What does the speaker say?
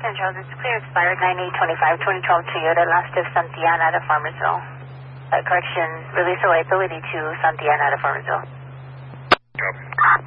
Central, this is clear expired 9825, 2012 Toyota, last of Santiana out of Farmersville. Correction, release of liability to Santiana out of Farmersville. Copy.